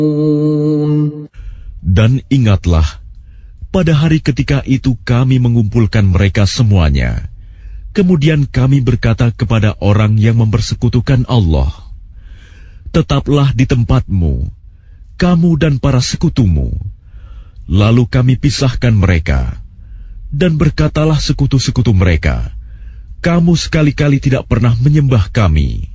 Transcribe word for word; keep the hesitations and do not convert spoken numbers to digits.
Dan ingatlah, pada hari ketika itu kami mengumpulkan mereka semuanya. Kemudian kami berkata kepada orang yang mempersekutukan Allah, tetaplah di tempatmu, kamu dan para sekutumu. Lalu kami pisahkan mereka. Dan berkatalah sekutu-sekutu mereka, kamu sekali-kali tidak pernah menyembah kami.